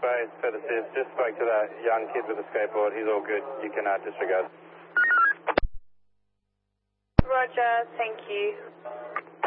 Bay, services. Just spoke to that young kid with the skateboard. He's all good. You can disregard. Roger, thank you.